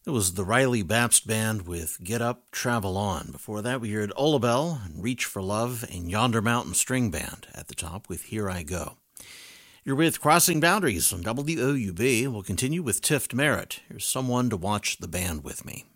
It was the Riley Bapst Band with Get Up, Travel On. Before that, we heard Olabelle and Reach for Love and Yonder Mountain String Band at the top with Here I Go. You're with Crossing Boundaries on WOUB. We'll continue with Tift Merritt. Here's Someone to Watch the Band with Me.